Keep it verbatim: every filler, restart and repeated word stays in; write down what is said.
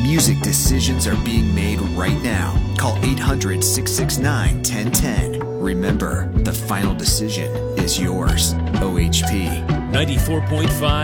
Music decisions are being made right now. Call eight hundred, six six nine, one zero one zero. Remember, the final decision is yours. O H P. ninety-four point five